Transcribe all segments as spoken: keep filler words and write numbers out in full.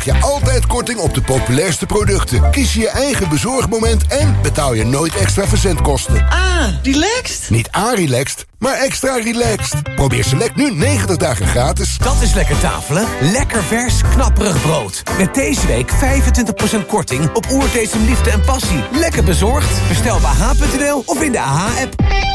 je altijd korting op de populairste producten. Kies je je eigen bezorgmoment en betaal je nooit extra verzendkosten. Ah, relaxed? Niet aan-relaxed, maar extra relaxed. Probeer Select nu negentig dagen gratis. Dat is lekker tafelen. Lekker vers, knapperig brood. Met deze week vijfentwintig procent korting op Oertesem Liefde en Passie. Lekker bezorgd. Bestel bij h punt n l of in de A H-app.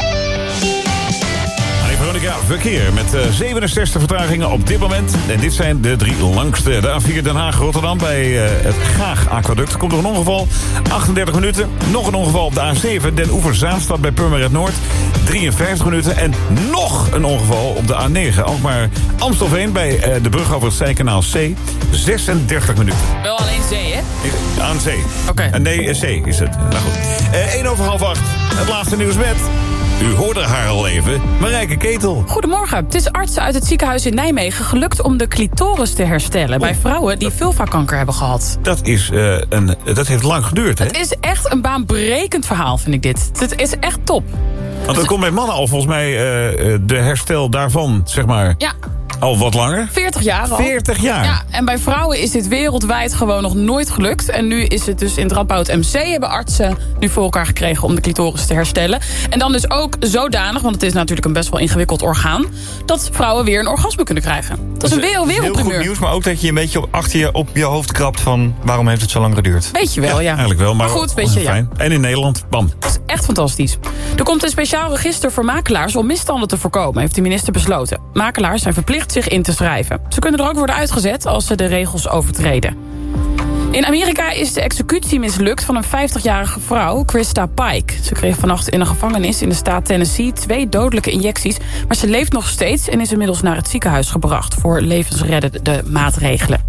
Veronica, verkeer met uh, zevenenzestig vertragingen op dit moment. En dit zijn de drie langste. De A vier Den Haag-Rotterdam bij uh, het Gaag-aquaduct. Komt er een ongeval, achtendertig minuten. Nog een ongeval op de A zeven, Den Oever-Zaanstad bij Purmerend Noord. drieënvijftig minuten. En nog een ongeval op de A negen. Ook Amstelveen bij uh, de brug over het Zijkanaal C. zesendertig minuten. Wel alleen zee, hè? Aan zee. Oké. Okay. Uh, nee, C is het. Nou goed. Uh, één over half acht. Het laatste nieuws met... U hoorde haar al even, Marijke Ketel. Goedemorgen. Het is artsen uit het ziekenhuis in Nijmegen gelukt om de clitoris te herstellen... bij vrouwen die vulvakanker hebben gehad. Dat, is, uh, een, dat heeft lang geduurd, hè? Het is echt een baanbrekend verhaal, vind ik dit. Het is echt top. Want dat komt bij mannen al volgens mij uh, de herstel daarvan, zeg maar... Ja. Al wat langer? veertig jaar al. veertig jaar? Ja, en bij vrouwen is dit wereldwijd gewoon nog nooit gelukt. En nu is het dus in het Radboud M C... hebben artsen nu voor elkaar gekregen om de clitoris te herstellen. En dan dus ook zodanig, want het is natuurlijk een best wel ingewikkeld orgaan... dat vrouwen weer een orgasme kunnen krijgen. Dat is een wereld, wereldprimeur. Heel goed nieuws, maar ook dat je een beetje op, achter je op je hoofd krabt... van waarom heeft het zo lang geduurd? Weet je wel, ja. ja. Eigenlijk wel, maar, maar goed, weet je, fijn. Ja. En in Nederland, bam. Dat is echt fantastisch. Er komt een speciaal register voor makelaars om misstanden te voorkomen... heeft de minister besloten. Makelaars zijn verplicht zich in te schrijven. Ze kunnen er ook worden uitgezet als ze de regels overtreden. In Amerika is de executie mislukt van een vijftigjarige vrouw, Krista Pike. Ze kreeg vannacht in een gevangenis in de staat Tennessee twee dodelijke injecties... maar ze leeft nog steeds en is inmiddels naar het ziekenhuis gebracht... voor levensreddende maatregelen.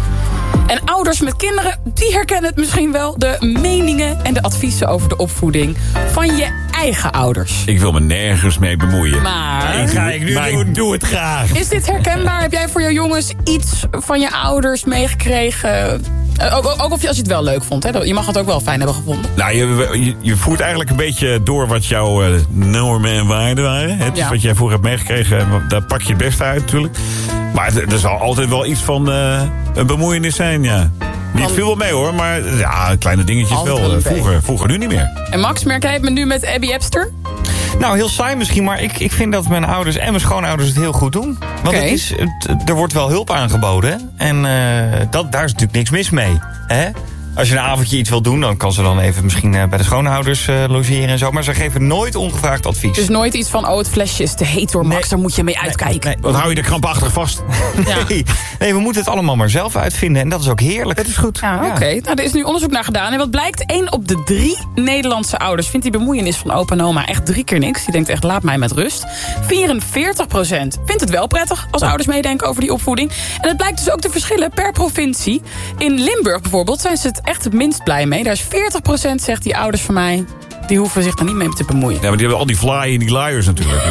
En ouders met kinderen, die herkennen het misschien wel... de meningen en de adviezen over de opvoeding van je eigen ouders. Ik wil me nergens mee bemoeien. Maar... Ik ga ik nu maar doen. Ik doe het graag. Is dit herkenbaar? Heb jij voor je jongens iets van je ouders meegekregen? Uh, ook, ook of je, als je het wel leuk vond. Hè? Je mag het ook wel fijn hebben gevonden. Nou, je, je, je voert eigenlijk een beetje door wat jouw uh, normen en waarden waren. Hè? Ja. Wat jij vroeger hebt meegekregen, daar pak je het beste uit natuurlijk. Maar er zal altijd wel iets van uh, een bemoeienis zijn, ja. Niet veel wel mee hoor, maar ja, kleine dingetjes altijd wel. Vroeger, vroeger nu niet meer. En Max, merk jij het me nu met Abby Epster? Nou, heel saai misschien, maar ik, ik vind dat mijn ouders en mijn schoonouders het heel goed doen. Want okay. het is, het, er wordt wel hulp aangeboden. En uh, dat, daar is natuurlijk niks mis mee. Hè? Als je een avondje iets wil doen, dan kan ze dan even misschien bij de schoonouders uh, logeren en zo. Maar ze geven nooit ongevraagd advies. Dus nooit iets van, oh, het flesje is te heet door Max, nee. Daar moet je mee uitkijken. Nee, nee. Dan hou je de krampachtig vast. Ja. Nee. nee, we moeten het allemaal maar zelf uitvinden. En dat is ook heerlijk. Dat is goed. Ja, Oké, okay. nou, er is nu onderzoek naar gedaan. En wat blijkt, één op de drie Nederlandse ouders vindt die bemoeienis van opa en oma echt drie keer niks. Die denkt echt, laat mij met rust. vierenveertig procent vindt het wel prettig als ja. ouders meedenken over die opvoeding. En het blijkt dus ook te verschillen per provincie. In Limburg bijvoorbeeld zijn ze het echt het minst blij mee. Daar is veertig procent zegt die ouders van mij... die hoeven zich daar niet mee te bemoeien. Ja, maar die hebben al die fly en die liars natuurlijk.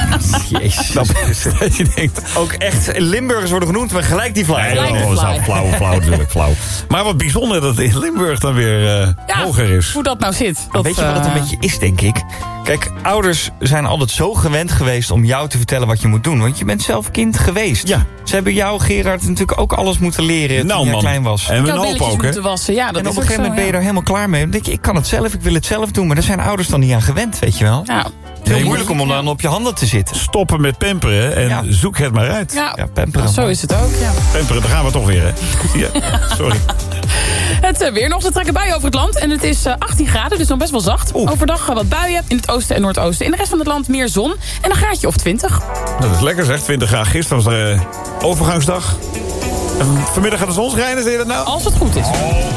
Jezus. Dat je denkt, ook echt Limburgers worden genoemd, maar gelijk die fly. Nee, oh, dat is al flauw, flauw natuurlijk, flauw. Maar wat bijzonder dat het in Limburg dan weer uh, ja, hoger is. Hoe dat nou zit. Dat, weet je wat het een beetje is, denk ik? Kijk, ouders zijn altijd zo gewend geweest om jou te vertellen wat je moet doen. Want je bent zelf kind geweest. Ja. Ze hebben jou, Gerard, natuurlijk ook alles moeten leren nou, toen je klein was. En mijn opa ook, hè? Wassen. Ja, dat en is op een gegeven moment ben je er helemaal klaar mee. Dan denk je, ik kan het zelf, ik wil het zelf doen. Maar daar zijn ouders dan niet aan gewend, weet je wel. Ja. Het is heel moeilijk om dan op je handen te zitten. Stoppen met pamperen en ja. zoek het maar uit. Ja, ja pamperen. Zo is het ook, ja. Pamperen, daar gaan we toch weer, hè? Ja, sorry. Het uh, weer nog, ze trekken buien over het land. En het is uh, achttien graden, dus nog best wel zacht. Oeh. Overdag uh, wat buien in het oosten en noordoosten. In de rest van het land meer zon en een graadje of twintig. Dat is lekker zeg, twintig graden. Gisteren was er uh, overgangsdag. En vanmiddag gaat de zon schijnen, zie je dat nou? Als het goed is. Oh.